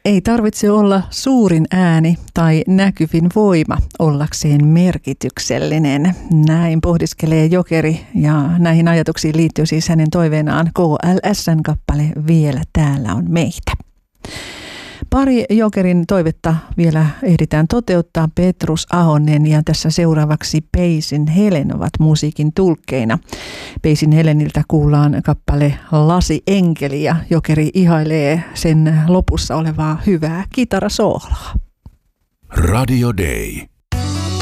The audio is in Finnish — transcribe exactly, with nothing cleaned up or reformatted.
Ei tarvitse olla suurin ääni tai näkyvin voima ollakseen merkityksellinen. Näin pohdiskelee Jokeri ja näihin ajatuksiin liittyy siis hänen toiveenaan K L S:n kappale Vielä täällä on meitä. Pari Jokerin toivetta vielä ehditään toteuttaa. Petrus Ahonen ja tässä seuraavaksi Peisin Helen ovat musiikin tulkkeina. Peisin Heleniltä kuullaan kappale Lasi enkeli ja Jokeri ihailee sen lopussa olevaa hyvää kitarasooloa. Radio Day.